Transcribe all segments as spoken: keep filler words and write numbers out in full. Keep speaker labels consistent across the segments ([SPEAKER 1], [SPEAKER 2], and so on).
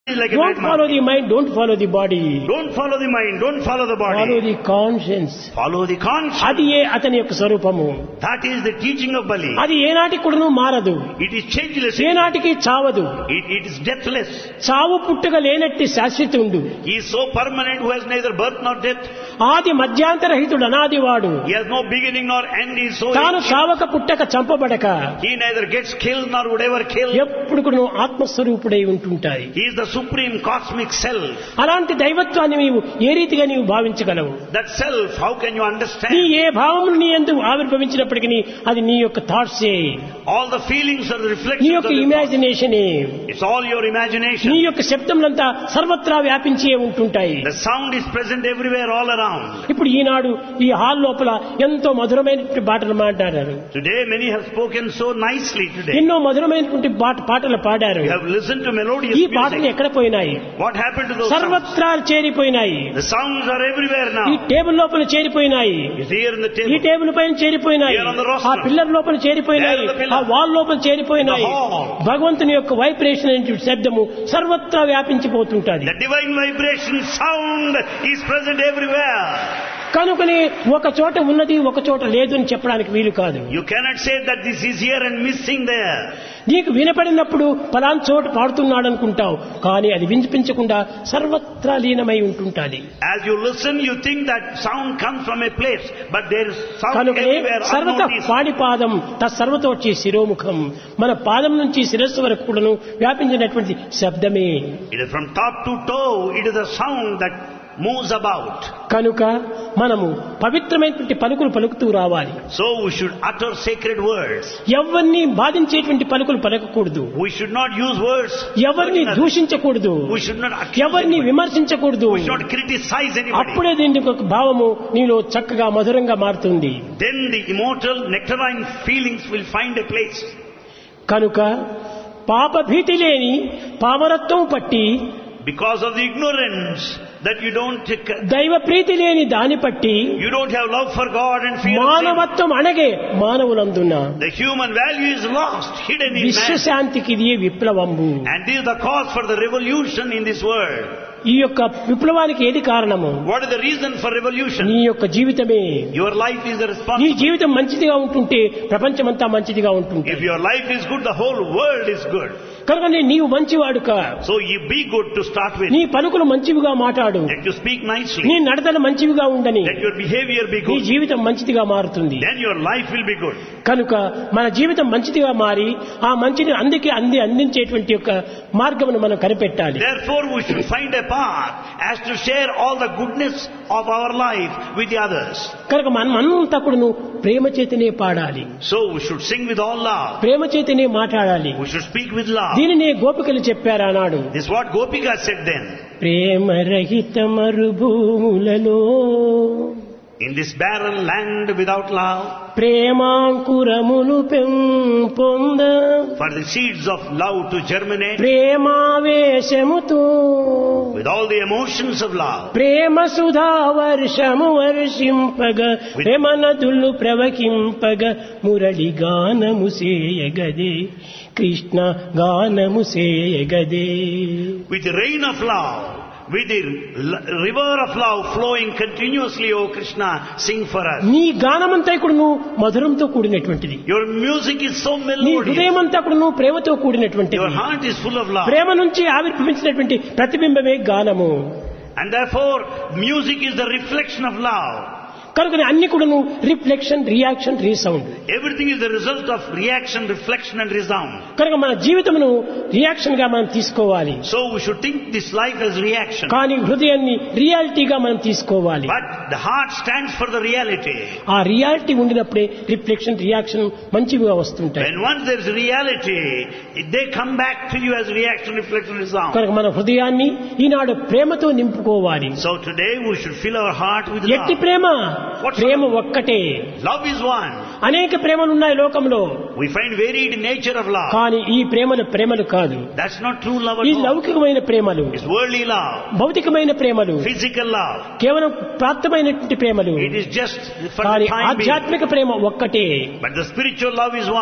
[SPEAKER 1] like a
[SPEAKER 2] Don't
[SPEAKER 1] madman.
[SPEAKER 2] follow the mind, don't follow the body.
[SPEAKER 1] Don't follow the mind, don't follow the body.
[SPEAKER 2] Follow the conscience.
[SPEAKER 1] Follow the conscience.
[SPEAKER 2] అది ఏ అతని యొక్క స్వరూపము.
[SPEAKER 1] That is the teaching of Bali.
[SPEAKER 2] అది ఏనాటికి కూడాను మారదు.
[SPEAKER 1] It is changeless.
[SPEAKER 2] ఏనాటికి చావదు.
[SPEAKER 1] It, it is deathless.
[SPEAKER 2] చావు పుట్టుక లేనట్టి శాశ్వతుండు.
[SPEAKER 1] He is so permanent who has neither birth nor death.
[SPEAKER 2] ఆది మధ్యాంతరహితుడు అనాదివాడు.
[SPEAKER 1] He has no beginning nor end. He is so
[SPEAKER 2] తాను
[SPEAKER 1] ancient.
[SPEAKER 2] చావక పుట్టక చంపబడక
[SPEAKER 1] He neither gets killed nor would ever kill.
[SPEAKER 2] ఎప్పుడు కూడాను ఆత్మస్వరూపుడై ఉంటుంటాయి.
[SPEAKER 1] He is the supreme cosmic self.
[SPEAKER 2] అలాంటి దైవత్వాన్ని నీవు ఏ రీతిగా నీవు భావించగలవు?
[SPEAKER 1] That self, how can you
[SPEAKER 2] నీ
[SPEAKER 1] understand?
[SPEAKER 2] ఏ భావములు నీ యందు ఆవిర్భవించినప్పటికీ అది నీ యొక్క థాట్సే,
[SPEAKER 1] All the feelings are the
[SPEAKER 2] నీ
[SPEAKER 1] reflections of
[SPEAKER 2] యొక్క
[SPEAKER 1] your thoughts.
[SPEAKER 2] ఇమాజినేషనే.
[SPEAKER 1] It's all your
[SPEAKER 2] నీ
[SPEAKER 1] imagination.
[SPEAKER 2] యొక్క శబ్దములంతా సర్వత్రా వ్యాపించే ఉంటుంటాయి.
[SPEAKER 1] The sound is present everywhere, all around.
[SPEAKER 2] ఇప్పుడు ఈనాడు ఈ హాల్ లోపల ఎంతో మధురమైనటువంటి పాటలు మాట్లాడారు.
[SPEAKER 1] Today, many have spoken so nicely today.
[SPEAKER 2] ఎన్నో మధురమైనటువంటి పాట- పాటలు పాడారు.
[SPEAKER 1] You have listened to melodious
[SPEAKER 2] ఈ పాటలు
[SPEAKER 1] music.
[SPEAKER 2] ఎక్కడ పోయినాయి?
[SPEAKER 1] What happened to those sounds?
[SPEAKER 2] సర్వత్రా చేరిపోయినాయి.
[SPEAKER 1] The sounds are everywhere
[SPEAKER 2] ఈ
[SPEAKER 1] now.
[SPEAKER 2] టేబుల్ లోపల చేరిపోయినాయి.
[SPEAKER 1] It's here in the
[SPEAKER 2] ఈ
[SPEAKER 1] table.
[SPEAKER 2] టేబుల్ పైన చేరిపోయినాయి.
[SPEAKER 1] Here on the rostrum.
[SPEAKER 2] ఆ పిల్లర్ లోపల చేరిపోయినాయి.
[SPEAKER 1] There on the pillar.
[SPEAKER 2] ఆ వాల్ లోపల చేరిపోయినాయి.
[SPEAKER 1] The hall.
[SPEAKER 2] భగవంతుని యొక్క వైబ్రేషన్ అనే శబ్దము సర్వత్రా వ్యాపించిపోతుంటది.
[SPEAKER 1] The divine vibration sound is present everywhere.
[SPEAKER 2] కనుకనే ఒక చోట ఉన్నది ఒక చోట లేదు అని చెప్పడానికి వీలు కాదు.
[SPEAKER 1] You cannot say that this is here and missing there.
[SPEAKER 2] నీకు వినపడినప్పుడు పలానా చోట పాడుతున్నాడు అనుకుంటావు, కానీ అది వినిపించకుండా సర్వత్రా లీనమై ఉంటుంటాది.
[SPEAKER 1] As you listen, you think that sound comes from a place, but there is sound
[SPEAKER 2] కనుకనే
[SPEAKER 1] everywhere
[SPEAKER 2] సర్వత
[SPEAKER 1] unnoticed.
[SPEAKER 2] పాడిపాదం తత్సర్వతోచి శిరోముఖం, మన పాదం నుంచి శిరస్సు వరకు కూడాను వ్యాపించినటువంటి శబ్దమే.
[SPEAKER 1] It is from top to toe, it is a sound that moves about.
[SPEAKER 2] కనుక మనము పవిత్రమైనటువంటి పలుకులు పలుకుతూ రావాలి.
[SPEAKER 1] So we should utter sacred words.
[SPEAKER 2] ఎవరిని బాధించేటువంటి పలుకులు పలకకూడదు.
[SPEAKER 1] We should not use words.
[SPEAKER 2] ఎవరిని దూషించకూడదు.
[SPEAKER 1] We should not accuse
[SPEAKER 2] ఎవరిని
[SPEAKER 1] anybody.
[SPEAKER 2] విమర్శించకూడదు.
[SPEAKER 1] We should not criticize anybody.
[SPEAKER 2] అప్పుడే దీనికి ఒక భావము నీలో చక్కగా మధురంగా మారుతుంది.
[SPEAKER 1] Then the immortal nectarine feelings will find a place.
[SPEAKER 2] కనుక పాప భీతి లేని పామరత్వం పట్టి,
[SPEAKER 1] Because of the ignorance that you don't take,
[SPEAKER 2] దైవ ప్రీతి లేని దాని పట్టి,
[SPEAKER 1] you don't have love for God and fear of sin.
[SPEAKER 2] మానవత్వం అణగే మానవులందున
[SPEAKER 1] The human value is lost, hidden in man.
[SPEAKER 2] విశ్వశాంతికి ఇది విప్లవంబు.
[SPEAKER 1] And this is the cause for the revolution in this world.
[SPEAKER 2] ఈ యొక్క విప్లవానికి ఏది కారణము?
[SPEAKER 1] What is the reason for revolution?
[SPEAKER 2] నీ యొక్క జీవితమే.
[SPEAKER 1] Your life is the
[SPEAKER 2] నీ
[SPEAKER 1] responsibility.
[SPEAKER 2] జీవితం మంచిదిగా ఉంటుంటే ప్రపంచమంతా మంచిదిగా ఉంటుంది.
[SPEAKER 1] If your life is good, the whole world is good.
[SPEAKER 2] కనుక నీవు మంచివాడు కా.
[SPEAKER 1] So you be good to start with.
[SPEAKER 2] నీ పలుకులు మంచివిగా మాట్లాడు.
[SPEAKER 1] Let you speak nicely.
[SPEAKER 2] నీ నడతలు మంచివిగా ఉండని.
[SPEAKER 1] Let your behavior be
[SPEAKER 2] నీ
[SPEAKER 1] good.
[SPEAKER 2] జీవితం మంచిదిగా మారుతుంది.
[SPEAKER 1] Then your life will be good.
[SPEAKER 2] కనుక మన జీవితం మంచిదిగా మారి ఆ మంచిని అందుకే అంది అందించేటువంటి యొక్క మార్గమును మనం కనిపెట్టాలి.
[SPEAKER 1] Therefore we should find a path as to share all the goodness of our life with the others.
[SPEAKER 2] కనుక మనం అంతా కూడా ప్రేమ చేతనే పాడాలి.
[SPEAKER 1] So we should sing with all love.
[SPEAKER 2] ప్రేమ చేతనే మాట్లాడాలి.
[SPEAKER 1] We should speak with love.
[SPEAKER 2] దీనినే గోపికలు చెప్పారు ఆనాడు.
[SPEAKER 1] This is what Gopika said then.
[SPEAKER 2] ప్రేమ రహిత మరుభూములలో,
[SPEAKER 1] In this barren land without love,
[SPEAKER 2] ప్రేమాంకురములు పెంపొంద,
[SPEAKER 1] for the seeds of love to germinate,
[SPEAKER 2] ప్రేమావేశముతో
[SPEAKER 1] with all the emotions of love,
[SPEAKER 2] ప్రేమ సుధా వర్షము వర్షింపగ, ప్రేమ నదులు ప్రవహింపగ, మురళి గానము సేయగదే, కృష్ణ గానము సేయగదే.
[SPEAKER 1] with the rain of love, with the l- river of love flowing continuously, O Krishna, sing for us.
[SPEAKER 2] నీ గానమంతా కూడా నువ్వు మధురంతో కూడినటువంటిది.
[SPEAKER 1] Your music is so
[SPEAKER 2] నీ
[SPEAKER 1] melodious.
[SPEAKER 2] హృదయమంతా కూడా నువ్వు ప్రేమతో కూడినటువంటిది.
[SPEAKER 1] Your heart is full of love.
[SPEAKER 2] ప్రేమ నుంచి ఆవిర్భవించినటువంటి ప్రతిబింబమే గానము.
[SPEAKER 1] And therefore, music is the reflection of love.
[SPEAKER 2] కనుక అన్ని కూడా reflection, reaction, resound.
[SPEAKER 1] Everything is the result of reaction, reflection and resound.
[SPEAKER 2] కనుక మన జీవితమును రియాక్షన్ గా మనం తీసుకోవాలి.
[SPEAKER 1] So we should think this life as reaction.
[SPEAKER 2] కానీ హృదయాన్ని రియాలిటీగా మనం తీసుకోవాలి.
[SPEAKER 1] But the heart stands for the reality.
[SPEAKER 2] ఆ రియాలిటీ ఉండినప్పుడే రిఫ్లెక్షన్, రియాక్షన్ మంచిగా వస్తుంటాయి.
[SPEAKER 1] When once there is reality, they come back to you as reaction, reflection, resound.
[SPEAKER 2] కనుక మన హృదయాన్ని ఈనాడు ప్రేమతో నింపుకోవాలి.
[SPEAKER 1] So today we should fill our heart with
[SPEAKER 2] ఎట్టి
[SPEAKER 1] love.
[SPEAKER 2] ప్రేమ? ప్రేమ ఒక్కటే.
[SPEAKER 1] Love is one.
[SPEAKER 2] అనేక ప్రేమలు ఉన్నాయి లోకంలో.
[SPEAKER 1] We find varied nature of love.
[SPEAKER 2] కానీ ఈ ప్రేమలు ప్రేమలు కాదు.
[SPEAKER 1] That's not true love
[SPEAKER 2] ఈ
[SPEAKER 1] at all.
[SPEAKER 2] లౌకికమైన ప్రేమలు,
[SPEAKER 1] It's worldly love,
[SPEAKER 2] భౌతికమైన ప్రేమలు,
[SPEAKER 1] physical love.
[SPEAKER 2] కేవలం ప్రాప్తమైనటువంటి ప్రేమలు.
[SPEAKER 1] It is just for
[SPEAKER 2] కానీ
[SPEAKER 1] the time being.
[SPEAKER 2] ఆధ్యాత్మిక ప్రేమ ఒక్కటే.
[SPEAKER 1] But the spiritual love is one.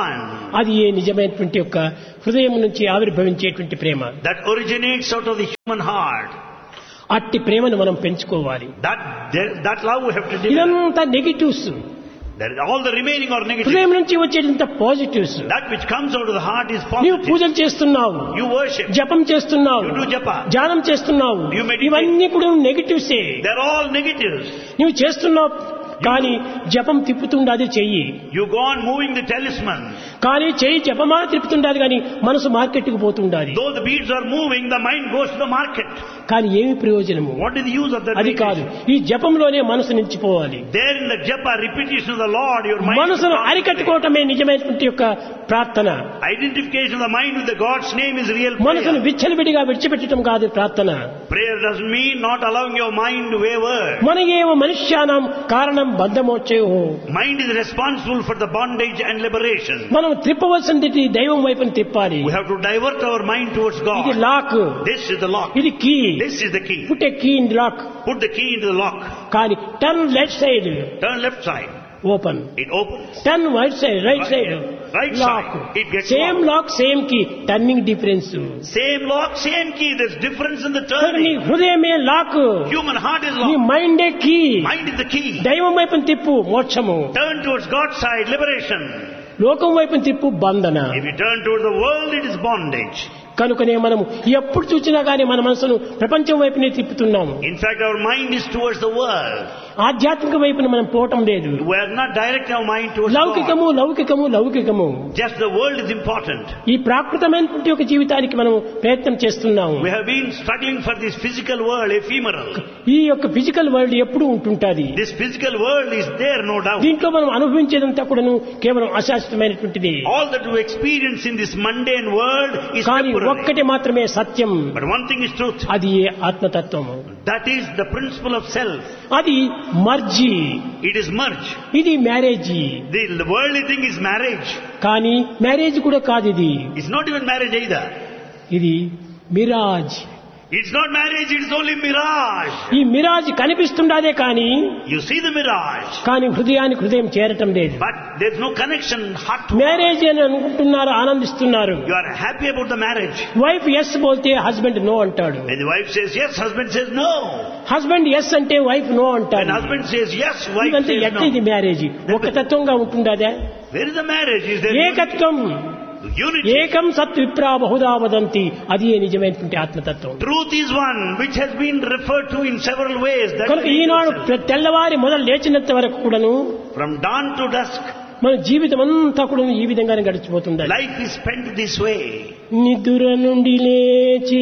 [SPEAKER 2] అది ఏ నిజమైనటువంటి యొక్క హృదయం నుంచి ఆవిర్భవించేటువంటి ప్రేమ.
[SPEAKER 1] That originates out of the human heart.
[SPEAKER 2] అట్టి ప్రేమను మనం పెంచుకోవాలి.
[SPEAKER 1] That that love we have to develop.
[SPEAKER 2] ఇదంతా negatives.
[SPEAKER 1] That is all the remaining are negative.
[SPEAKER 2] హృదయం నుంచి వచ్చేటంత positives.
[SPEAKER 1] That which comes out of the heart is
[SPEAKER 2] నీవు
[SPEAKER 1] positive.
[SPEAKER 2] పూజలు చేస్తున్నావు,
[SPEAKER 1] You worship.
[SPEAKER 2] జపం చేస్తున్నావు,
[SPEAKER 1] You do japa.
[SPEAKER 2] ధ్యానం చేస్తున్నావు,
[SPEAKER 1] You meditate.
[SPEAKER 2] ఇవన్నీ కూడా నెగటివ్సే.
[SPEAKER 1] They're all negatives.
[SPEAKER 2] నువ్వు చేస్తున్నావు కానీ జపం తిప్పుతుండది చెయ్యి.
[SPEAKER 1] You go on moving the talisman.
[SPEAKER 2] కానీ చెయ్యి జపమా తిప్పుతుండది కానీ మనసు మార్కెట్కి పోతుండాలి.
[SPEAKER 1] Though the beads are moving, the mind goes to the market.
[SPEAKER 2] కానీ ఏమి ప్రయోజనము?
[SPEAKER 1] What is the use of that?
[SPEAKER 2] అది కాదు. ఈ జపంలోనే మనసు నిలిచిపోవాలి.
[SPEAKER 1] There in the japa, repetition of the Lord, your mind.
[SPEAKER 2] మనసును అరికట్టుకోవటమే నిజమైనటువంటి యొక్క ప్రార్థన.
[SPEAKER 1] Identification of the mind with the God's name is real
[SPEAKER 2] మనసును
[SPEAKER 1] prayer.
[SPEAKER 2] విచ్చలవిడిగా విడిచిపెట్టడం కాదు ప్రార్థన.
[SPEAKER 1] Prayer doesn't mean not allowing your mind to waver.
[SPEAKER 2] మన ఏవ మనుష్యానం కారణం బంధమోక్షయో.
[SPEAKER 1] Mind is responsible for the bondage and liberation.
[SPEAKER 2] మనం త్రిప్పవలసింది దైవం వైపుని తిప్పాలి.
[SPEAKER 1] We have to divert our mind towards
[SPEAKER 2] ఇది
[SPEAKER 1] God.
[SPEAKER 2] Lock,
[SPEAKER 1] This is the lock.
[SPEAKER 2] ఇది key.
[SPEAKER 1] This is the key.
[SPEAKER 2] Put a key in lock.
[SPEAKER 1] Put the key into the lock.
[SPEAKER 2] కానీ turn left side
[SPEAKER 1] Turn left side.
[SPEAKER 2] Open,
[SPEAKER 1] It opens.
[SPEAKER 2] Turn right side right side
[SPEAKER 1] Right
[SPEAKER 2] lock.
[SPEAKER 1] side. It gets
[SPEAKER 2] same
[SPEAKER 1] locked.
[SPEAKER 2] Lock same key, turning difference.
[SPEAKER 1] Same lock, same key. There's difference in the
[SPEAKER 2] నీ
[SPEAKER 1] turning.
[SPEAKER 2] హృదయమే lock,
[SPEAKER 1] Human heart is
[SPEAKER 2] నీ
[SPEAKER 1] locked.
[SPEAKER 2] మైండే key.
[SPEAKER 1] Mind is the key.
[SPEAKER 2] దైవం వైపుని తిప్పు మోక్షము,
[SPEAKER 1] Turn towards God's side, liberation.
[SPEAKER 2] లోకం వైపుని తిప్పు బంధన.
[SPEAKER 1] If you turn towards the world, it is bondage.
[SPEAKER 2] కనుకనే మనం ఎప్పుడు చూసినా గానీ మన మనసును ప్రపంచం వైపునే తిప్పుతున్నాము.
[SPEAKER 1] In fact, our mind is towards the world.
[SPEAKER 2] ఆధ్యాత్మిక వైపున మనం పోవటం లేదు.
[SPEAKER 1] We are not directing our mind towards God.
[SPEAKER 2] లౌకికము లౌకికము లౌకికము.
[SPEAKER 1] Just the world is important.
[SPEAKER 2] ఈ ప్రాకృతమైనటువంటి ఒక జీవితానికి మనం ప్రయత్నం చేస్తున్నాము.
[SPEAKER 1] We have been struggling for this physical world, ephemeral.
[SPEAKER 2] ఈ యొక్క ఫిజికల్ వరల్డ్ ఎప్పుడు ఉంటుంటాది.
[SPEAKER 1] This physical world is there, no doubt.
[SPEAKER 2] దీంట్లో మనం అనుభవించేదంతా కూడాను కేవలం అశాశ్వతమైనటువంటిది.
[SPEAKER 1] All that we experience in this mundane world is
[SPEAKER 2] కానీ
[SPEAKER 1] temporary.
[SPEAKER 2] ఒక్కటి మాత్రమే సత్యం.
[SPEAKER 1] But one thing is truth.
[SPEAKER 2] అది ఏ ఆత్మతత్వము.
[SPEAKER 1] That is the principle of self.
[SPEAKER 2] అది మర్జీ.
[SPEAKER 1] It is merge.
[SPEAKER 2] ఇది marriage.
[SPEAKER 1] The, the worldly thing is marriage.
[SPEAKER 2] కానీ marriage కూడా కాదు ఇది.
[SPEAKER 1] It's not even marriage either.
[SPEAKER 2] ఇది Miraz.
[SPEAKER 1] It's not marriage, it's only mirage.
[SPEAKER 2] ఈ మిరాజ్ కనిపిస్తుండదే కానీ
[SPEAKER 1] You see the mirage,
[SPEAKER 2] కానీ హృదయానికి హృదయం చేరటం లేదు.
[SPEAKER 1] but there's no connection, heart to
[SPEAKER 2] marriage అని అనుకుంటున్నారు, ఆనందిస్తున్నారు.
[SPEAKER 1] You are happy about the marriage.
[SPEAKER 2] Wife yes బోల్తే husband no అంటాడు.
[SPEAKER 1] When the wife says yes, husband says no.
[SPEAKER 2] Husband yes అంటే వైఫ్ నో
[SPEAKER 1] When
[SPEAKER 2] అంటాడు.
[SPEAKER 1] husband says yes, wife
[SPEAKER 2] ఇదంతా
[SPEAKER 1] says
[SPEAKER 2] ఎట్లా ఇది
[SPEAKER 1] no.
[SPEAKER 2] Marriage? ఒక తత్వంగా ఉంటుండదే.
[SPEAKER 1] Where is the marriage? Is there
[SPEAKER 2] ఏకత్వం.
[SPEAKER 1] unity?
[SPEAKER 2] ఏకం సత్ విప్రా బహుదా వదంతి. అది ఏ నిజమైనటువంటి ఆత్మతత్వం.
[SPEAKER 1] Truth is one, which has been referred to in several ways. That
[SPEAKER 2] కనుక
[SPEAKER 1] is
[SPEAKER 2] ఈనాడు
[SPEAKER 1] yourself.
[SPEAKER 2] ప్ర- తెల్లవారి మొదలు లేచినంత వరకు కూడాను
[SPEAKER 1] From dawn to dusk,
[SPEAKER 2] మన జీవితం అంతా కూడా ఈ విధంగానే గడిచిపోతుంది.
[SPEAKER 1] life is spent this way.
[SPEAKER 2] నిద్ర నుండి లేచి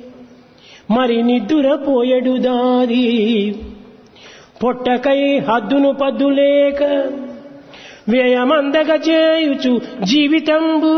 [SPEAKER 2] మరి నిద్ర పోయడు దారి పొట్టకై హద్దును పద్దులేక వ్యయమందగ చేయుచు జీవితంబు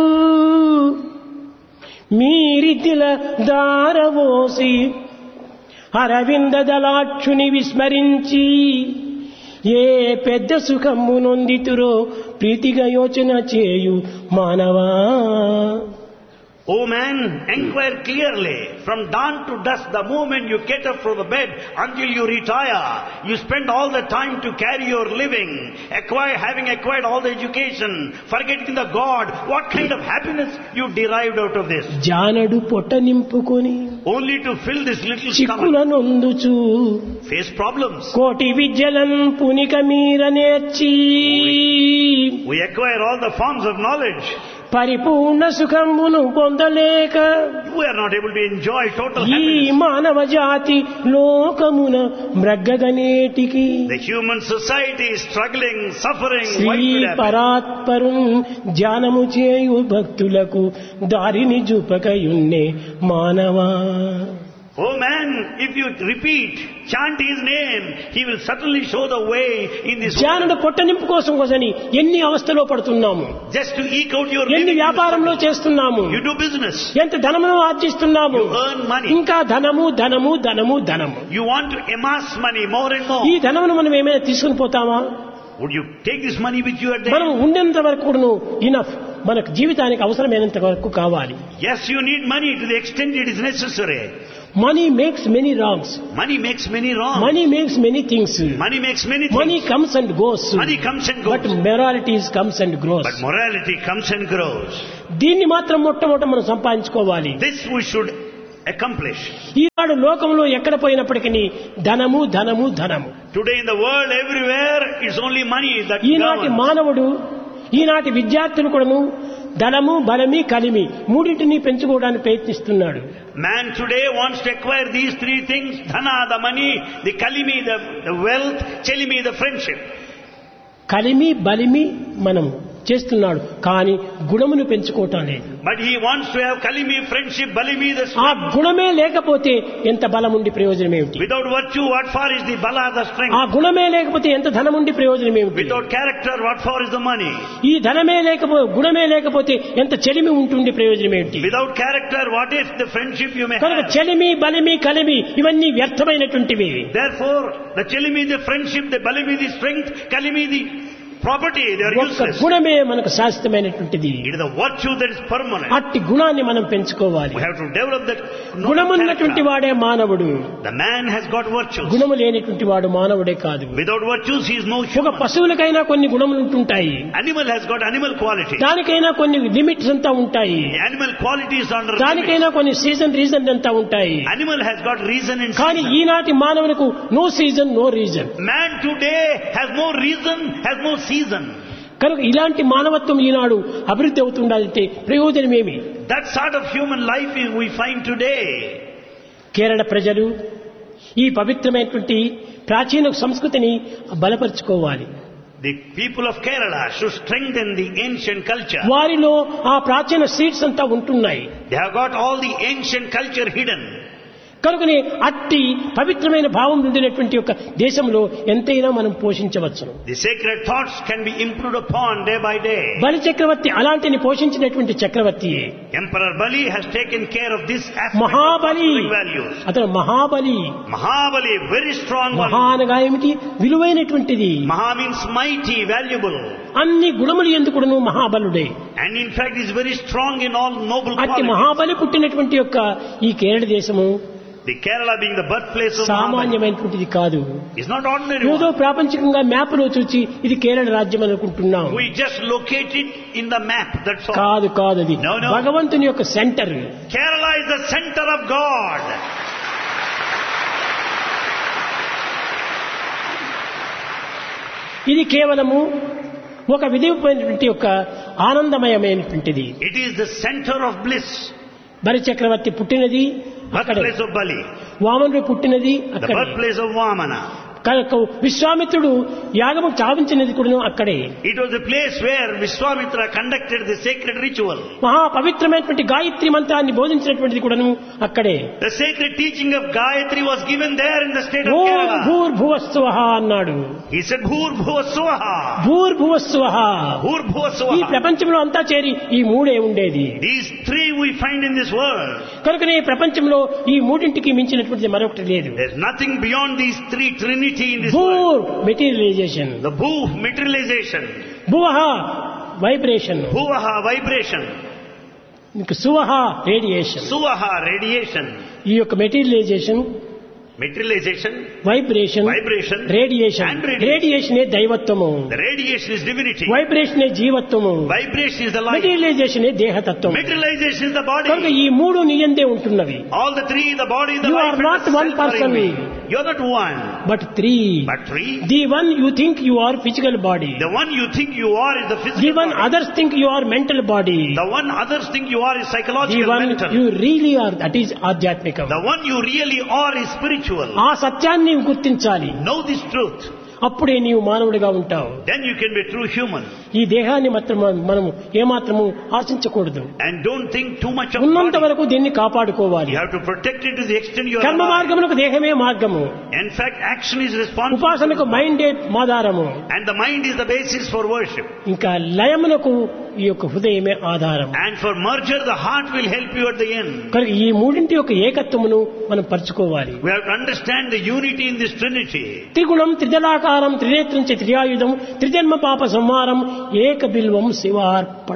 [SPEAKER 2] మీరితిల దారవోసి అరవింద దళాక్షుని విస్మరించి ఏ పెద్ద సుఖము నొందితురో ప్రీతిగా యోచన చేయు మానవా.
[SPEAKER 1] O man, inquire clearly. From dawn to dusk, the moment you get up from the bed until you retire, you spend all the time to carry your living, acquire, having acquired all the education, forgetting the God. What kind of happiness you derived out of this?
[SPEAKER 2] జానడు పొట్ట నింపుకొని
[SPEAKER 1] Only to fill this little
[SPEAKER 2] Chikkula
[SPEAKER 1] stomach,
[SPEAKER 2] నొందుచు
[SPEAKER 1] face problems.
[SPEAKER 2] కోటి విద్యలన్ పునిక మీర నేర్చి
[SPEAKER 1] We acquire all the forms of knowledge.
[SPEAKER 2] పరిపూర్ణ సుఖమును పొందలేక
[SPEAKER 1] We are not able to enjoy total
[SPEAKER 2] ఈ
[SPEAKER 1] happiness.
[SPEAKER 2] మానవ జాతి లోకమున మ్రగ్గగనేటికి
[SPEAKER 1] The human society is struggling, suffering.
[SPEAKER 2] Shri
[SPEAKER 1] Why should happen?
[SPEAKER 2] పరాత్పరు ధ్యానము చేయు భక్తులకు దారిని చూపకయున్నే మానవా.
[SPEAKER 1] Oh man, if you repeat, chant his name, he will certainly show the way in this
[SPEAKER 2] ధ్యానుడు
[SPEAKER 1] world.
[SPEAKER 2] పొట్ట నింపు కోసం కోసని ఎన్ని అవస్థలో పడుతున్నాము,
[SPEAKER 1] Just to eke out your
[SPEAKER 2] ఎన్ని
[SPEAKER 1] living. you
[SPEAKER 2] వ్యాపారంలో
[SPEAKER 1] struggle.
[SPEAKER 2] చేస్తున్నాము,
[SPEAKER 1] You do business.
[SPEAKER 2] ఎంత ధనమును ఆర్జిస్తున్నాము.
[SPEAKER 1] You earn money.
[SPEAKER 2] ఇంకా ధనము ధనము ధనము ధనము.
[SPEAKER 1] You want to amass money more and more.
[SPEAKER 2] ఈ ధనమును మనం ఏమైనా తీసుకుని పోతామా?
[SPEAKER 1] Would you take this money with you at the
[SPEAKER 2] మనం
[SPEAKER 1] end?
[SPEAKER 2] ఉండేంత వరకు కూడాను ఇనఫ్, మనకు జీవితానికి అవసరమైనంత వరకు కావాలి.
[SPEAKER 1] Yes, you need money to the extent it is necessary.
[SPEAKER 2] Money makes many wrongs.
[SPEAKER 1] Money makes many wrong.
[SPEAKER 2] Money makes many things.
[SPEAKER 1] Money makes many things.
[SPEAKER 2] Money comes and goes.
[SPEAKER 1] Money comes and goes.
[SPEAKER 2] But morality comes and grows.
[SPEAKER 1] But morality comes and grows.
[SPEAKER 2] దీన్ని మాత్రం మొట్టమొదట మనం సంపాదించుకోవాలి.
[SPEAKER 1] This we should accomplish.
[SPEAKER 2] ఈనాడు లోకంలో ఎక్కడ పోయినప్పటికీ ధనము ధనము ధనము.
[SPEAKER 1] Today in the world everywhere is only money that
[SPEAKER 2] ఈనాటి
[SPEAKER 1] governs.
[SPEAKER 2] మానవుడు ఈనాటి విద్యార్థులు కూడాను ధనము బలమి కలిమి మూడింటిని పెంచుకోవడానికి ప్రయత్నిస్తున్నాడు.
[SPEAKER 1] Man today wants to acquire these three things: dhana, the money, the kalimi, the, the wealth, chelimi, the friendship.
[SPEAKER 2] కలిమి బలిమి మనం చేస్తున్నాడు, కానీ గుణమును పెంచుకోవటం లేదు.
[SPEAKER 1] But he wants to have kalimi, friendship, balimi, the
[SPEAKER 2] ఆ
[SPEAKER 1] strength.
[SPEAKER 2] గుణమే లేకపోతే ఎంత బలం ఉండి ప్రయోజనం ఏమిటి?
[SPEAKER 1] Without virtue, what for is the bala, the strength?
[SPEAKER 2] ఆ గుణమే లేకపోతే ఎంత ధనం ఉండి ప్రయోజనం ఏమిటి?
[SPEAKER 1] Without character, what for is the money?
[SPEAKER 2] ఈ ధనమే లేకపోతే గుణమే లేకపోతే ఎంత చెలిమి ఉంటుంది ప్రయోజనం ఏమిటి?
[SPEAKER 1] Without character, what is the friendship you may
[SPEAKER 2] కనుక
[SPEAKER 1] have?
[SPEAKER 2] చెలిమి బలిమి కలిమి ఇవన్నీ వ్యర్థమైనటువంటివి.
[SPEAKER 1] Therefore, the chelimi, the friendship, the balimi, the strength, kalimi, the property, they are
[SPEAKER 2] ఒక్క
[SPEAKER 1] useless.
[SPEAKER 2] గుణమే మనకు శాశ్వతమైనటువంటిది.
[SPEAKER 1] It is the virtue that is permanent.
[SPEAKER 2] అట్టి గుణాన్ని మనం పెంచుకోవాలి.
[SPEAKER 1] We have to develop that noble
[SPEAKER 2] గుణమున్నటువంటి
[SPEAKER 1] character.
[SPEAKER 2] వాడే మానవుడు.
[SPEAKER 1] The man has got virtues.
[SPEAKER 2] గుణము లేనటువంటి వాడు మానవుడే కాదు.
[SPEAKER 1] Without virtues, he is no
[SPEAKER 2] ఒక
[SPEAKER 1] human.
[SPEAKER 2] పశువులకైనా కొన్ని గుణములు ఉంటుంటాయి,
[SPEAKER 1] Animal has got animal qualities.
[SPEAKER 2] దానికైనా కొన్ని లిమిట్స్ అంతా ఉంటాయి,
[SPEAKER 1] The animal qualities are under limit.
[SPEAKER 2] దానికైనా కొన్ని సీజన్ రీజన్ అంతా ఉంటాయి.
[SPEAKER 1] Animal has got reason and
[SPEAKER 2] కానీ
[SPEAKER 1] season.
[SPEAKER 2] ఈనాటి మానవులకు no season no reason.
[SPEAKER 1] Man today has no reason, has no season.
[SPEAKER 2] కనుక ఇలాంటి మానవత్వం ఈనాడు అభివృద్ధి అవుతుండాలంటే ప్రయోజనమేమి?
[SPEAKER 1] That sort of human life is we find today.
[SPEAKER 2] Kerala ప్రజలు ఈ పవిత్రమైనటువంటి ప్రాచీన సంస్కృతిని బలపరుచుకోవాలి.
[SPEAKER 1] The people of Kerala should strengthen the ancient culture.
[SPEAKER 2] వారిలో ఆ ప్రాచీన సీడ్స్ అంతా ఉంటున్నాయి.
[SPEAKER 1] They have got all the ancient culture hidden.
[SPEAKER 2] కనుకనే అట్టి పవిత్రమైన భావం ఉండినటువంటి ఒక దేశంలో ఎంతైనా మనం పోషించవచ్చును.
[SPEAKER 1] The sacred thoughts can be improved upon day by day.
[SPEAKER 2] బలి చక్రవర్తి అలాంటిని పోషించినటువంటి చక్రవర్తి.
[SPEAKER 1] Emperor Bali has taken care of this aspect
[SPEAKER 2] Mahabali,
[SPEAKER 1] of fostering values.
[SPEAKER 2] అతను Mahabali.
[SPEAKER 1] Mahabali, very strong one.
[SPEAKER 2] మహా అనగా ఏమిటి? విలువైనటువంటిది.
[SPEAKER 1] Maha means mighty, valuable.
[SPEAKER 2] అన్ని గుణములు ఎందుకును మహాబలుడే.
[SPEAKER 1] And in fact is very strong in all noble
[SPEAKER 2] అట్టి
[SPEAKER 1] qualities.
[SPEAKER 2] Mahabali పుట్టినటువంటి యొక్క ఈ కేరళ దేశము
[SPEAKER 1] The Kerala being the birthplace of Mahabali
[SPEAKER 2] సామాన్యమైనటువంటిది కాదు.
[SPEAKER 1] is not ordinary
[SPEAKER 2] ఏదో
[SPEAKER 1] one.
[SPEAKER 2] ప్రాపంచికంగా మ్యాప్ లో చూసి ఇది కేరళ రాజ్యం అనుకుంటున్నాం.
[SPEAKER 1] We just locate it in the map, that's all.
[SPEAKER 2] కాదు కాదు, అది
[SPEAKER 1] No, no.
[SPEAKER 2] భగవంతుని యొక్క centre.
[SPEAKER 1] Kerala is the center of God.
[SPEAKER 2] ఇది కేవలము ఒక విధిమైనటువంటి యొక్క ఆనందమయమైనటువంటిది.
[SPEAKER 1] It is the center of bliss.
[SPEAKER 2] బలి చక్రవర్తి పుట్టినది అక్కడే,
[SPEAKER 1] Birthplace of Bali.
[SPEAKER 2] వామనుడు పుట్టినది
[SPEAKER 1] The
[SPEAKER 2] అక్కడే,
[SPEAKER 1] birthplace of Vamana.
[SPEAKER 2] కనుక విశ్వామిత్రుడు యాగము చావించినది కూడా అక్కడే.
[SPEAKER 1] It was the place where Vishwamitra conducted the sacred ritual.
[SPEAKER 2] మహా పవిత్రమైనటువంటి గాయత్రి మంత్రాన్ని బోధించినటువంటిది కూడాను అక్కడే.
[SPEAKER 1] The sacred teaching of Gayatri was given there in the state of
[SPEAKER 2] Om
[SPEAKER 1] Kerala.
[SPEAKER 2] భూర్భువస్సువః అన్నాడు.
[SPEAKER 1] He said, Bhur Bhuva Swaha.
[SPEAKER 2] భూర్భువస్సువః.
[SPEAKER 1] Bhur Bhuva
[SPEAKER 2] ఈ
[SPEAKER 1] Swaha.
[SPEAKER 2] ప్రపంచంలో అంతా చేరి ఈ మూడే ఉండేది.
[SPEAKER 1] These three we find in this world.
[SPEAKER 2] కనుకనే ఈ ప్రపంచంలో ఈ మూడింటికి మించినటువంటిది మరొకటి లేదు.
[SPEAKER 1] There's nothing beyond these three trinity in this world.
[SPEAKER 2] భూర్ materialisation,
[SPEAKER 1] The Bhu, materialization.
[SPEAKER 2] భువః vibration,
[SPEAKER 1] Bhuvaha, vibration.
[SPEAKER 2] ఇంకా సువః రేడియేషన్.
[SPEAKER 1] Suvaha, radiation.
[SPEAKER 2] ఈ యొక్క materialisation,
[SPEAKER 1] Materialization,
[SPEAKER 2] vibration,
[SPEAKER 1] vibration,
[SPEAKER 2] radiation.
[SPEAKER 1] and radiation.
[SPEAKER 2] రేడియేషనే దైవత్వము,
[SPEAKER 1] The radiation is divinity.
[SPEAKER 2] వైబ్రేషనే జీవత్వము,
[SPEAKER 1] Vibration is the light.
[SPEAKER 2] మెటీరియలైజేషనే దేహతత్వం.
[SPEAKER 1] Materialization is the
[SPEAKER 2] కనుక
[SPEAKER 1] body.
[SPEAKER 2] ఈ మూడు నీయందే ఉంటున్నవి.
[SPEAKER 1] All the three, the body, the
[SPEAKER 2] You
[SPEAKER 1] life,
[SPEAKER 2] are
[SPEAKER 1] and
[SPEAKER 2] not
[SPEAKER 1] the
[SPEAKER 2] one
[SPEAKER 1] self are in
[SPEAKER 2] person.
[SPEAKER 1] me. You're not one,
[SPEAKER 2] but three.
[SPEAKER 1] but three.
[SPEAKER 2] The one you think you are physical body,
[SPEAKER 1] The one you think you are is the
[SPEAKER 2] the
[SPEAKER 1] physical
[SPEAKER 2] one
[SPEAKER 1] body.
[SPEAKER 2] Others think you are mental body,
[SPEAKER 1] The one others think you are is
[SPEAKER 2] the
[SPEAKER 1] psychological,
[SPEAKER 2] one
[SPEAKER 1] mental.
[SPEAKER 2] You really are that is ఆధ్యాత్మికం.
[SPEAKER 1] The one you really are is spiritual.
[SPEAKER 2] ఆ సత్యాన్ని నీవు గుర్తించాలి.
[SPEAKER 1] Know this truth.
[SPEAKER 2] అప్పుడే నీవు మానవుడిగా ఉంటావు.
[SPEAKER 1] Then you can be true human.
[SPEAKER 2] ఈ దేహాన్ని మాత్రం మనము ఏమాత్రము ఆశించకూడదు.
[SPEAKER 1] And don't think too much of
[SPEAKER 2] ఉన్నంత
[SPEAKER 1] body.
[SPEAKER 2] వరకు దీన్ని కాపాడుకోవాలి.
[SPEAKER 1] You have to protect it to the extent you are
[SPEAKER 2] కర్మ
[SPEAKER 1] alive.
[SPEAKER 2] మార్గములకు దేహమే మార్గము,
[SPEAKER 1] In fact, action is responsible.
[SPEAKER 2] ఉపాసనకు మైండే ఆధారము,
[SPEAKER 1] And the mind is the basis for worship.
[SPEAKER 2] ఇంకా లయమునకు ఈ యొక్క హృదయమే ఆధారం.
[SPEAKER 1] And for merger, the heart will help you at the end.
[SPEAKER 2] కనుక ఈ మూడింటి యొక్క ఏకత్వమును మనం పరుచుకోవాలి.
[SPEAKER 1] We have to understand the unity in this Trinity.
[SPEAKER 2] త్రిగుణం త్రిదలాకారం త్రినేత్రం చ త్రియాయుధం త్రిజన్మ పాప సంహారం ఏక Bilvam శివార్పణం.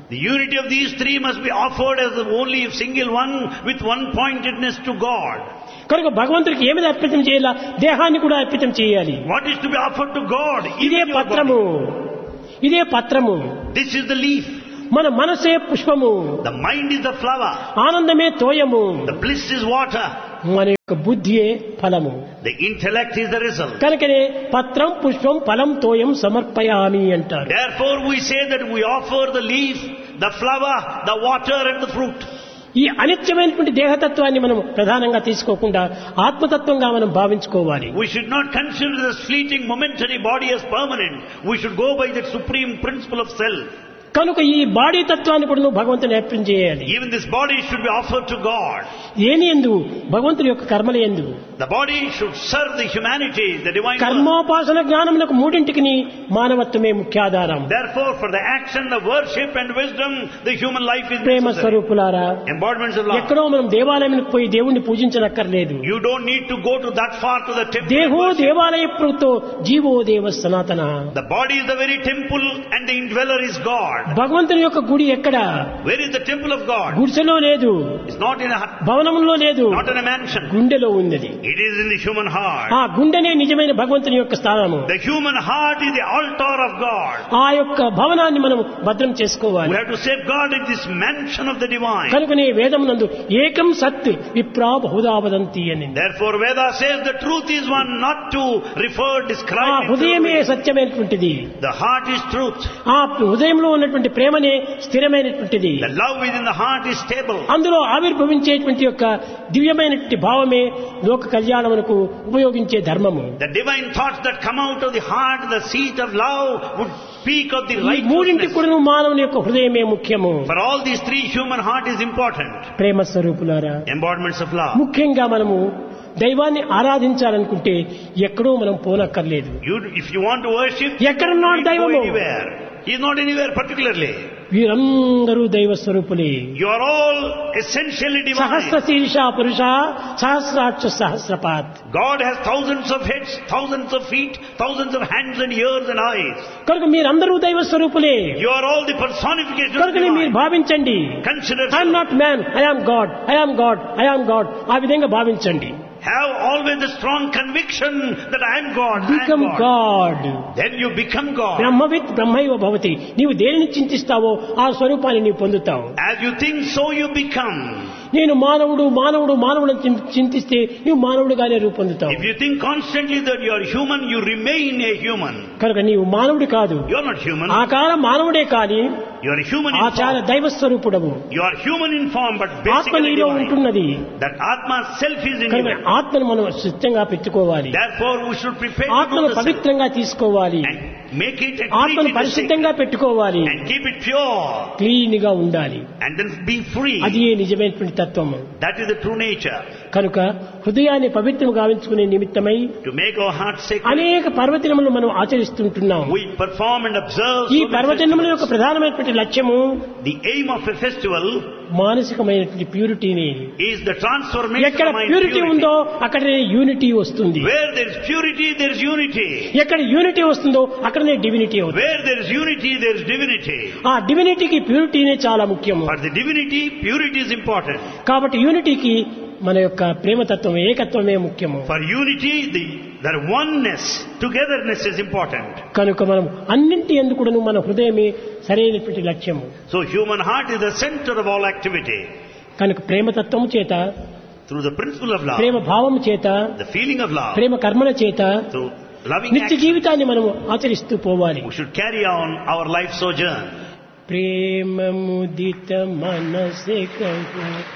[SPEAKER 1] The unity of these three must be offered as the only single one with one pointedness to God.
[SPEAKER 2] కనుక భగవంతుడికి ఏమిది అర్పితం చేయాలా? దేహాన్ని కూడా అర్పితం చేయాలి.
[SPEAKER 1] What is to be offered to God?
[SPEAKER 2] ఇదే
[SPEAKER 1] Even your
[SPEAKER 2] పత్రము,
[SPEAKER 1] body.
[SPEAKER 2] ఇదే పత్రము.
[SPEAKER 1] This is the leaf.
[SPEAKER 2] మన మనసే పుష్పము,
[SPEAKER 1] The mind is the flower.
[SPEAKER 2] ఆనందమే తోయము,
[SPEAKER 1] The bliss is water.
[SPEAKER 2] మన యొక్క బుద్ధియే ఫలము.
[SPEAKER 1] The intellect is the result.
[SPEAKER 2] కనుకనే పత్రం పుష్పం ఫలం తోయం సమర్పయామి అంటారు.
[SPEAKER 1] Therefore we say that we offer the leaf, the flower, the water and the fruit.
[SPEAKER 2] ఈ అనిత్యమైనటువంటి దేహతత్వాన్ని మనం ప్రధానంగా తీసుకోకుండా ఆత్మతత్వంగా మనం భావించుకోవాలి.
[SPEAKER 1] We should not consider this fleeting momentary body as permanent. We should go by that supreme principle of self.
[SPEAKER 2] కనుక ఈ body తత్వాన్ని కూడా నువ్వు భగవంతుని అర్పణ చేయాలి.
[SPEAKER 1] Even this body should be offered to God.
[SPEAKER 2] ఏని యందు? భగవంతుని యొక్క కర్మల యందు.
[SPEAKER 1] The body should serve the humanity, the divine.
[SPEAKER 2] కర్మోపాసన జ్ఞానములకు మూడింటికి మానవత్వమే ముఖ్యాధారం.
[SPEAKER 1] Therefore for the action, the worship and wisdom, the human life is
[SPEAKER 2] Prema
[SPEAKER 1] necessary.
[SPEAKER 2] స్వరూపులారా,
[SPEAKER 1] Embodiments of love.
[SPEAKER 2] ఎక్కడో మనం దేవాలయానికి పోయి దేవుణ్ణి పూజించనక్కర్లేదు.
[SPEAKER 1] You don't need to go to that far to the temple.
[SPEAKER 2] దేహో దేవాలయ ప్రోతో GO దేవ సనాతన.
[SPEAKER 1] The body is the very temple and the indweller is God.
[SPEAKER 2] భగవంతుని యొక్క గుడి ఎక్కడ?
[SPEAKER 1] Where is the temple of God?
[SPEAKER 2] గుడిసెలో లేదు,
[SPEAKER 1] It's not in a hut,
[SPEAKER 2] భవనంలో లేదు,
[SPEAKER 1] not in a mansion.
[SPEAKER 2] గుండెలో ఉన్నది.
[SPEAKER 1] It is in the human heart.
[SPEAKER 2] ఆ గుండెనే నిజమైన భగవంతుని యొక్క స్థానము.
[SPEAKER 1] The human heart is the altar of God.
[SPEAKER 2] ఆ యొక్క భవనాన్ని మనం భద్రం చేసుకోవాలి.
[SPEAKER 1] We have to safeguard it, this mansion of the divine.
[SPEAKER 2] కనుకనే వేదమునందు ఏకం సత్ విప్రా బహుదా వదంతి అని.
[SPEAKER 1] Therefore Veda says the truth is one, not to refer,
[SPEAKER 2] ఆ
[SPEAKER 1] describe it.
[SPEAKER 2] హృదయమే సత్యమైనటువంటిది.
[SPEAKER 1] The heart is truth.
[SPEAKER 2] ఆ హృదయంలో ఉన్నటువంటి ప్రేమనే స్థిరమైనటువంటిది.
[SPEAKER 1] The love within the heart is stable.
[SPEAKER 2] అందులో ఆవిర్భవించేటువంటి యొక్క దివ్యమైనటువంటి భావమే లోక కళ్యాణమునకు ఉపయోగించే ధర్మము.
[SPEAKER 1] The divine thoughts that come out of the heart, the seat of love, would speak of the
[SPEAKER 2] ఈ మూడింటి
[SPEAKER 1] righteousness.
[SPEAKER 2] కూడా మానవుని యొక్క హృదయమే ముఖ్యము.
[SPEAKER 1] For all these three, human heart is important.
[SPEAKER 2] ప్రేమ స్వరూపులారా,
[SPEAKER 1] Embodiments of love.
[SPEAKER 2] ముఖ్యంగా మనము దైవాన్ని ఆరాధించాలనుకుంటే ఎక్కడో మనం పోనక్కర్లేదు.
[SPEAKER 1] You, if you want to worship,
[SPEAKER 2] ఎక్కడున్నాడు
[SPEAKER 1] you don't
[SPEAKER 2] దైవము?
[SPEAKER 1] go anywhere. He is not anywhere particularly.
[SPEAKER 2] వీరందరూ దైవ స్వరూపులే.
[SPEAKER 1] You are all essentially
[SPEAKER 2] Sahasra
[SPEAKER 1] divine.
[SPEAKER 2] శీర్ష పురుష సహస్రాక్ష సహస్రపాత్.
[SPEAKER 1] God has thousands of heads, thousands of feet, thousands of hands and ears and eyes.
[SPEAKER 2] కనుక మీరందరూ దైవ స్వరూపులే.
[SPEAKER 1] You are all the personification of
[SPEAKER 2] కనుకనే మీరు
[SPEAKER 1] divine.
[SPEAKER 2] భావించండి,
[SPEAKER 1] Consider,
[SPEAKER 2] I'm not man, I am God, I am God, I am God. ఆ విధంగా భావించండి.
[SPEAKER 1] have always the strong conviction that I am God, I
[SPEAKER 2] become
[SPEAKER 1] am God.
[SPEAKER 2] God.
[SPEAKER 1] Then you become God.
[SPEAKER 2] బ్రహ్మవిత్ బ్రహ్మైవ భవతి. నీవు దేనిని చింతిస్తావో ఆ స్వరూపాన్ని నీవు పొందుతావు.
[SPEAKER 1] As you think, so you become.
[SPEAKER 2] నేను మానవుడు మానవుడు మానవుడు అని చింతిస్తే నీవు మానవుడుగానే రూపొందుతావు.
[SPEAKER 1] If you think constantly that you are human, you remain a human.
[SPEAKER 2] కనుక నీవు మానవుడు కాదు,
[SPEAKER 1] You are not human.
[SPEAKER 2] ఆకార మానవుడే కానీ
[SPEAKER 1] You are human in
[SPEAKER 2] ఆచార
[SPEAKER 1] form.
[SPEAKER 2] దైవ స్వరూపుడవు.
[SPEAKER 1] You are human in form, but
[SPEAKER 2] ఆత్మ
[SPEAKER 1] basically
[SPEAKER 2] నీలో
[SPEAKER 1] divine.
[SPEAKER 2] ఉంటున్నది.
[SPEAKER 1] That Atma self is in
[SPEAKER 2] కనుక
[SPEAKER 1] you.
[SPEAKER 2] ఆత్మను మనం సిద్ధంగా పెట్టుకోవాలి.
[SPEAKER 1] Therefore, we should prepare to
[SPEAKER 2] ఆత్మను
[SPEAKER 1] know the self
[SPEAKER 2] పవిత్రంగా తీసుకోవాలి.
[SPEAKER 1] and make it and
[SPEAKER 2] ఆత్మను
[SPEAKER 1] treat it as
[SPEAKER 2] పరిశుద్ధంగా
[SPEAKER 1] sacred
[SPEAKER 2] పెట్టుకోవాలి.
[SPEAKER 1] and keep it pure
[SPEAKER 2] clean గా ఉండాలి.
[SPEAKER 1] and then be free.
[SPEAKER 2] అది ఏ నిజమైనటువంటి తత్వము.
[SPEAKER 1] That is the true nature.
[SPEAKER 2] కనుక హృదయాన్ని పవిత్రం గావించుకునే నిమిత్తమై
[SPEAKER 1] To make our heart sacred,
[SPEAKER 2] అనేక పర్వదినములు మనం ఆచరిస్తుంటున్నాం.
[SPEAKER 1] we perform and observe
[SPEAKER 2] ఈ
[SPEAKER 1] so many
[SPEAKER 2] పర్వదినముల యొక్క
[SPEAKER 1] festivals.
[SPEAKER 2] ప్రధానమైనటువంటి లక్ష్యము
[SPEAKER 1] The aim of a festival
[SPEAKER 2] మానసికమైనటువంటి ప్యూరిటీని.
[SPEAKER 1] is the transformation
[SPEAKER 2] ఎక్కడ
[SPEAKER 1] of mind
[SPEAKER 2] ప్యూరిటీ
[SPEAKER 1] purity.
[SPEAKER 2] ఉందో అక్కడనే యూనిటీ వస్తుంది.
[SPEAKER 1] Where there is purity, there is unity.
[SPEAKER 2] ఎక్కడ యూనిటీ వస్తుందో అక్కడనే డివినిటీ అవుతుంది.
[SPEAKER 1] Where there is unity, there is divinity.
[SPEAKER 2] ఆ డివినిటీకి ప్యూరిటీనే చాలా ముఖ్యము.
[SPEAKER 1] For the divinity, purity is important.
[SPEAKER 2] కాబట్టి యూనిటీకి మన యొక్క ప్రేమతత్వం ఏకత్వమే ముఖ్యము.
[SPEAKER 1] For unity, the, the oneness, togetherness is important.
[SPEAKER 2] కనుక మనం అన్నింటి యందు కూడాను మన హృదయమే సరైనటువంటి లక్ష్యము.
[SPEAKER 1] So human heart is the center of all activity.
[SPEAKER 2] కనుక ప్రేమతత్వము చేత,
[SPEAKER 1] Through the principle of love,
[SPEAKER 2] ప్రేమ భావము చేత,
[SPEAKER 1] the feeling of love,
[SPEAKER 2] ప్రేమ కర్మల చేత
[SPEAKER 1] through loving
[SPEAKER 2] నిత్య
[SPEAKER 1] action,
[SPEAKER 2] జీవితాన్ని మనం ఆచరిస్తూ పోవాలి.
[SPEAKER 1] we should carry on our life sojourn.
[SPEAKER 2] ప్రేమ ముదిత మనసే కహు